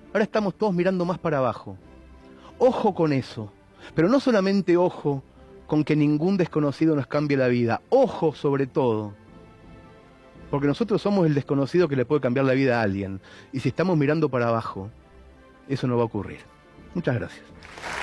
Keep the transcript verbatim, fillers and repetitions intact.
Ahora estamos todos mirando más para abajo. Ojo con eso. Pero no solamente ojo con que ningún desconocido nos cambie la vida. Ojo sobre todo. Porque nosotros somos el desconocido que le puede cambiar la vida a alguien. Y si estamos mirando para abajo, eso no va a ocurrir. Muchas gracias.